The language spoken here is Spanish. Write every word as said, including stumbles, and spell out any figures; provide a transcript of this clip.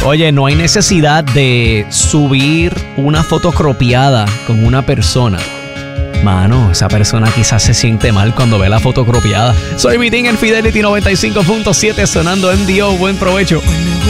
Oye, no hay necesidad de subir una foto cropiada con una persona. Mano, esa persona quizás se siente mal cuando ve la foto cropiada. Soy Vitín en Fidelity noventa y cinco punto siete sonando M D O. Buen provecho.